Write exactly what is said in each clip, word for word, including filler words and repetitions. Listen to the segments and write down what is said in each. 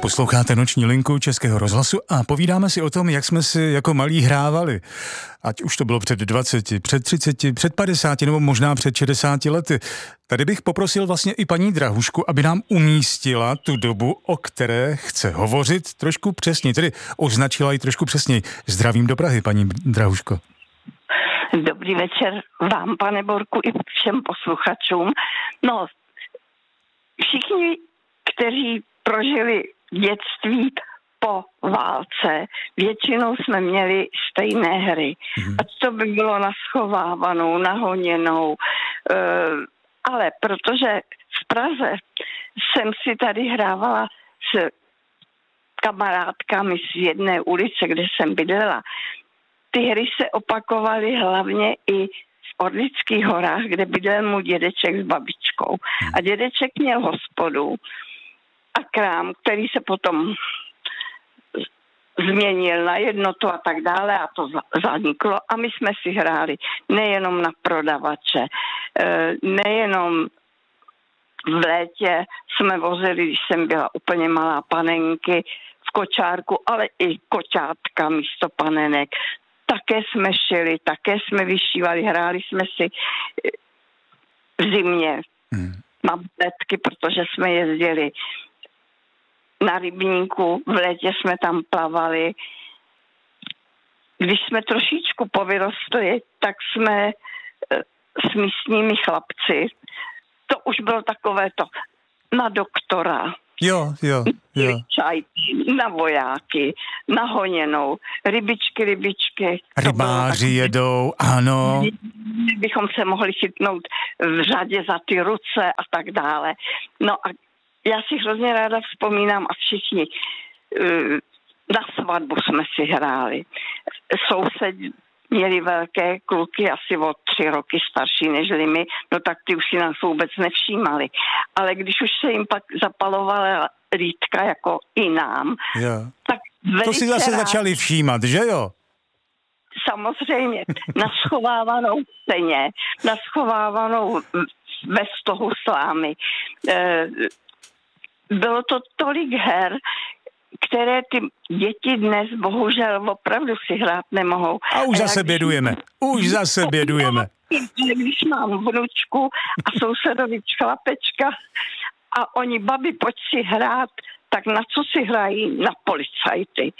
Posloucháte Noční linku Českého rozhlasu a povídáme si o tom, jak jsme si jako malí hrávali. Ať už to bylo před dvaceti, před třiceti, před padesáti nebo možná před šedesáti lety. Tady bych poprosil vlastně i paní Drahušku, aby nám umístila tu dobu, o které chce hovořit trošku přesně, tedy označila ji trošku přesněji. Zdravím do Prahy, paní Drahuško. Dobrý večer vám, pane Borku, i všem posluchačům. No, všichni, kteří prožili dětství po válce, většinou jsme měli stejné hry. Mm. Ať to by bylo na schovávanou, na honěnou, e, ale protože v Praze jsem si tady hrávala s kamarádkami z jedné ulice, kde jsem bydlela, ty hry se opakovaly hlavně i v Orlických horách, kde bydlel můj dědeček s babičkou. A dědeček měl hospodu a krám, který se potom změnil na jednotu a tak dále a to zaniklo. A my jsme si hráli nejenom na prodavače, nejenom v létě jsme vozili, když jsem byla úplně malá, panenky v kočárku, ale i koťátka místo panenek. Také jsme šili, také jsme vyšívali, hráli jsme si v zimě hmm. na bletky, protože jsme jezdili na rybníku, v létě jsme tam plavali. Když jsme trošičku povyrostli, tak jsme s místními chlapci, to už bylo takové to na doktora, Jo, jo, jo. Čaj, na vojáky, na honěnou, rybičky, rybičky. Rybáři jedou, ano. Bychom se mohli chytnout v řadě za ty ruce a tak dále. No a já si hrozně ráda vzpomínám a všichni na svatbu jsme si hráli. Sousedi měli velké kluky, asi o tři roky starší nežli my, no tak ty už si nás vůbec nevšímali. Ale když už se jim pak zapalovala lítka jako i nám, jo. tak to si zase rád, začali všímat, že jo? Samozřejmě, na schovávanou ceně, na schovávanou ve stohu slámy. Bylo to tolik her, které ty děti dnes bohužel opravdu si hrát nemohou. A už a zase když... bědujeme. Už zase bědujeme. Když mám vnučku a sousedovi chlapečka a oni, babi, pojď si hrát, tak na co si hrají? Na policajty.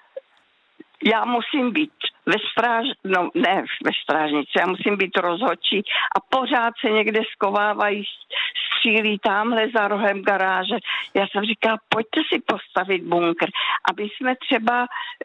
Já musím být ve stráž, no ne ve strážnici, já musím být rozhodčí a pořád se někde skovávají, střílí tamhle za rohem garáže. Já jsem říkala, pojďte si postavit bunkr, aby jsme třeba,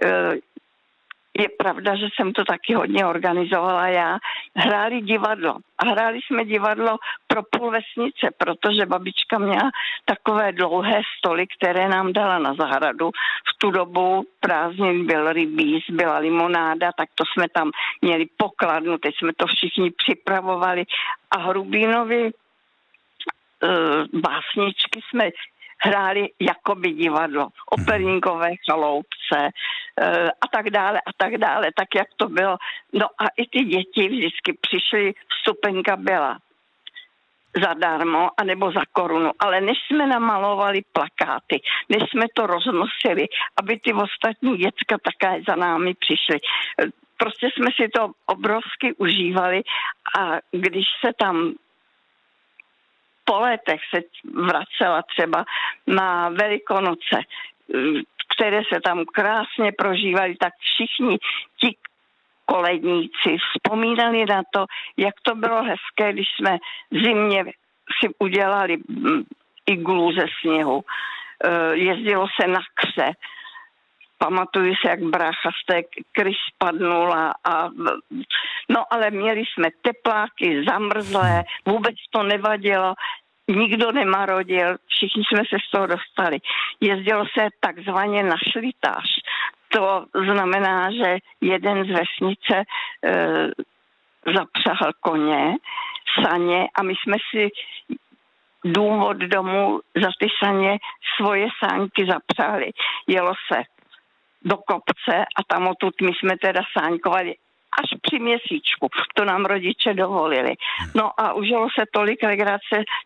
je pravda, že jsem to taky hodně organizovala já, hráli divadlo. A hráli jsme divadlo pro půl vesnice, protože babička měla takové dlouhé stoly, které nám dala na zahradu. V tu dobu prázdnin byl rybíz, byla limonáda, tak to jsme tam měli pokladnu, teď jsme to všichni připravovali. A Hrubínovi uh, básničky jsme hráli jakoby divadlo, operníkové chaloupce uh, a tak dále a tak dále, tak jak to bylo. No a i ty děti vždycky přišly, vstupenka byla zadarmo, anebo za korunu. Ale než jsme namalovali plakáty, než jsme to roznosili, aby ty ostatní děcka také za námi přišly. Prostě jsme si to obrovsky užívali a když se tam po letech se vracela třeba na Velikonoce, které se tam krásně prožívaly, tak všichni ti koledníci vzpomínali na to, jak to bylo hezké, když jsme zimně si udělali iglu ze sněhu. Jezdilo se na kře. Pamatuju se, jak brácha z té kry spadnula. A, no ale měli jsme tepláky, zamrzlé, vůbec to nevadilo, nikdo nemarodil, všichni jsme se z toho dostali. Jezdilo se takzvaně na šlitáž. To znamená, že jeden z vesnice e, zapřahl koně, saně a my jsme si dům od domu za ty saně svoje sánky zapřáli. Jelo se do kopce a tam odtud my jsme teda sáňkovali až při měsíčku. To nám rodiče dovolili. No a užilo se tolik legrace,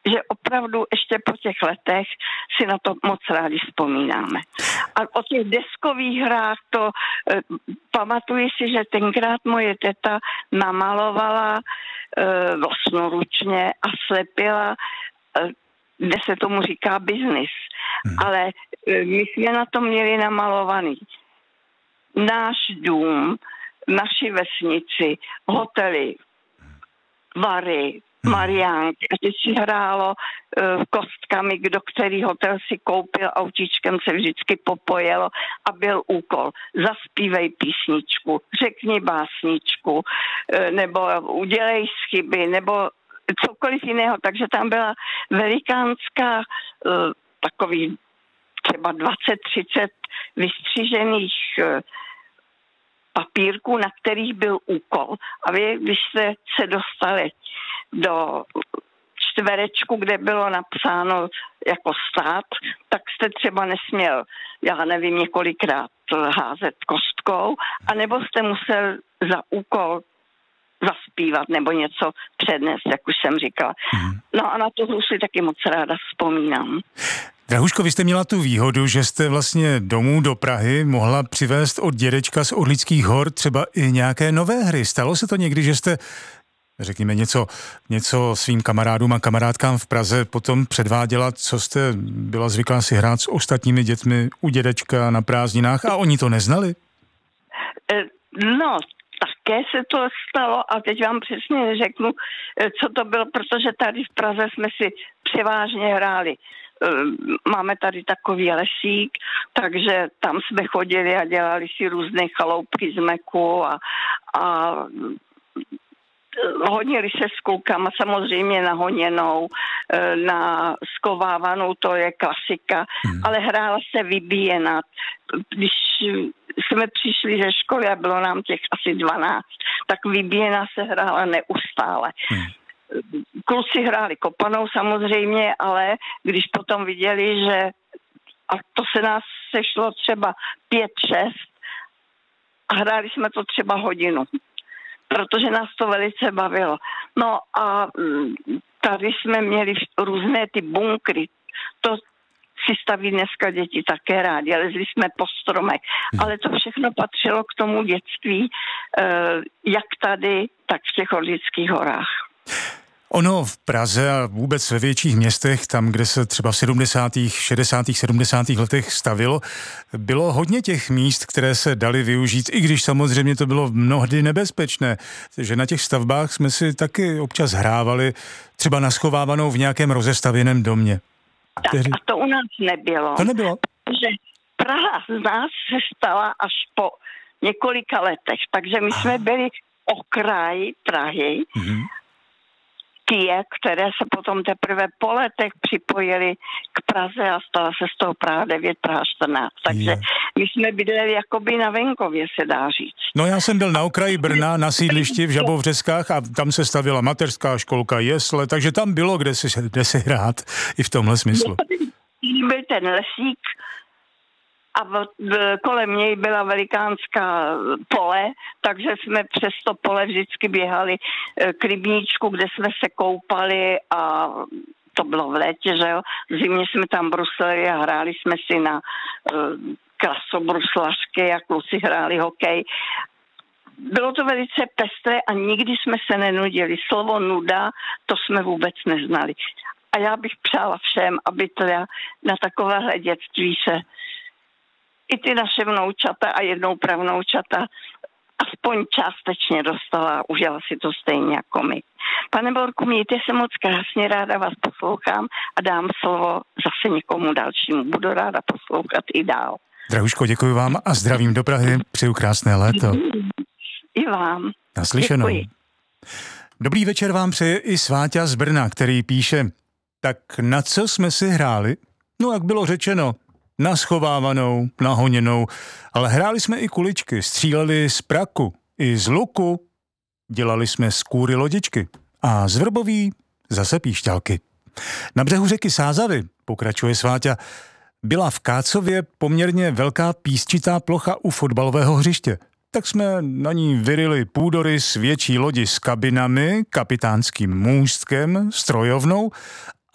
že opravdu ještě po těch letech si na to moc rádi vzpomínáme. A o těch deskových hrách to eh, pamatuji si, že tenkrát moje teta namalovala eh, vlastnoručně a slepila, eh, kde se tomu říká biznis. Hmm. Ale eh, my jsme na to měli namalovaný náš dům, naši vesnici, hotely, Vary, Mariánky. A teď si hrálo uh, kostkami, kdo který hotel si koupil, autíčkem se vždycky popojelo a byl úkol. Zaspívej písničku, řekni básničku, uh, nebo udělej chyby, nebo cokoliv jiného. Takže tam byla velikánská uh, takových třeba dvacet třicet vystřižených uh, papírků, na kterých byl úkol. A vy, když jste se dostali do čtverečku, kde bylo napsáno jako stát, tak jste třeba nesměl, já nevím, několikrát házet kostkou, anebo jste musel za úkol zaspívat nebo něco přednést, jak už jsem říkala. No a na to hru si taky moc ráda vzpomínám. Drahuško, vy jste měla tu výhodu, že jste vlastně domů do Prahy mohla přivést od dědečka z Orlických hor třeba i nějaké nové hry. Stalo se to někdy, že jste, řekněme, něco, něco svým kamarádům a kamarádkám v Praze potom předváděla, co jste byla zvyklá si hrát s ostatními dětmi u dědečka na prázdninách a oni to neznali? No, také se to stalo a teď vám přesně neřeknu, co to bylo, protože tady v Praze jsme si převážně hráli. Máme tady takový lesík, takže tam jsme chodili a dělali si různé chaloupky z meku a, a honili se s klukama, samozřejmě na honěnou, na skovávanou, to je klasika, hmm. ale hrála se vybíjenat. Když jsme přišli ze školy a bylo nám těch asi dvanáct, tak vybíjena se hrála neustále. Hmm. Kluci hráli kopanou samozřejmě, ale když potom viděli, že a to se nás sešlo třeba pět, šest a hráli jsme to třeba hodinu, protože nás to velice bavilo. No a tady jsme měli různé ty bunkry, to si staví dneska děti také rádi, lezli jsme po stromech, ale to všechno patřilo k tomu dětství, jak tady, tak v těch Orlických horách. Ono v Praze a vůbec ve větších městech, tam, kde se třeba v sedmdesátých, šedesátých, sedmdesátých letech stavilo, bylo hodně těch míst, které se daly využít, i když samozřejmě to bylo mnohdy nebezpečné. Že na těch stavbách jsme si taky občas hrávali, třeba naschovávanou v nějakém rozestavěném domě. Tak a to u nás nebylo. To nebylo? Protože Praha z nás se stala až po několika letech, takže my jsme byli okraji Prahy, mm-hmm. Tie, které se potom teprve po letech připojily k Praze a stala se z toho Praha devět, Praha čtrnáct. Takže yeah. my jsme bydleli jakoby na venkově, se dá říct. No já jsem byl na okraji Brna, na sídlišti v Žabovřeskách a tam se stavila mateřská školka, jesle, takže tam bylo kde si, kde si hrát i v tomhle smyslu. Byl ten lesík a v, v, kolem něj byla velikánská pole, takže jsme přes to pole vždycky běhali k rybníčku, kde jsme se koupali a to bylo v létě, že jo. V zimě jsme tam bruslili a hráli jsme si na uh, krasobruslařky a kluci hráli hokej. Bylo to velice pestré a nikdy jsme se nenudili. Slovo nuda, to jsme vůbec neznali. A já bych přála všem, aby teda na takovéhle dětství se i ty naše vnoučata a jednou pravnoučata aspoň částečně dostala a užila si to stejně jako my. Pane Borku, mějte se moc krásně, ráda vás poslouchám a dám slovo zase někomu dalšímu. Budu ráda poslouchat i dál. Drahuško, děkuji vám a zdravím do Prahy, přeju krásné léto. I vám. Naslyšenou. Děkuji. Dobrý večer vám přeje i Sváťa z Brna, který píše, tak na co jsme si hráli? No, jak bylo řečeno, na schovávanou, na honěnou, ale hráli jsme i kuličky, stříleli z praku, i z luku, dělali jsme z kůry lodičky a z vrbový zase píšťalky. Na břehu řeky Sázavy, pokračuje Sváťa, byla v Kácově poměrně velká písčitá plocha u fotbalového hřiště. Tak jsme na ní vyrili půdorys větší lodi s kabinami, kapitánským můstkem, strojovnou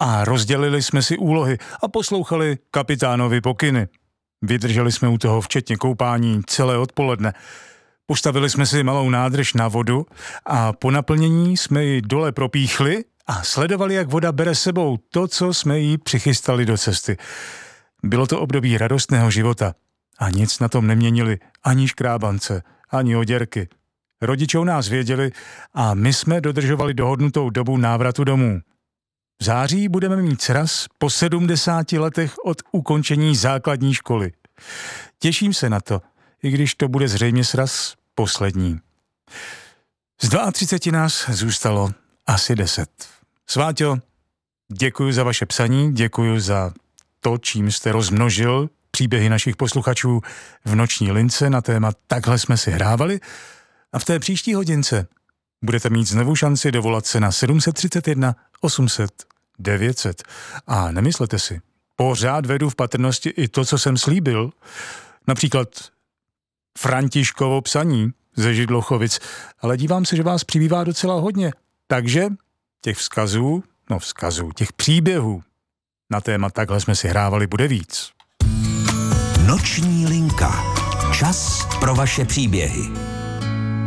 a rozdělili jsme si úlohy a poslouchali kapitánovi pokyny. Vydrželi jsme u toho včetně koupání celé odpoledne. Postavili jsme si malou nádrž na vodu a po naplnění jsme ji dole propíchli a sledovali, jak voda bere sebou to, co jsme jí přichystali do cesty. Bylo to období radostného života a nic na tom neměnili ani škrábance, ani oděrky. Rodiče o nás věděli a my jsme dodržovali dohodnutou dobu návratu domů. V září budeme mít sraz po sedmdesáti letech od ukončení základní školy. Těším se na to, i když to bude zřejmě sraz poslední. Z třiceti dvou nás zůstalo asi deset. Sváťo, děkuji za vaše psaní, děkuji za to, čím jste rozmnožil příběhy našich posluchačů v noční lince na téma Takhle jsme si hrávali. A v té příští hodince budete mít znovu šanci dovolat se na sedm set třicet jedna osm set devět set. A nemyslete si, pořád vedu v patrnosti i to, co jsem slíbil, například Františkovo psaní ze Židlochovic, ale dívám se, že vás přibývá docela hodně. Takže těch vzkazů, no vzkazů, těch příběhů na téma Takhle jsme si hrávali bude víc. Noční linka. Čas pro vaše příběhy.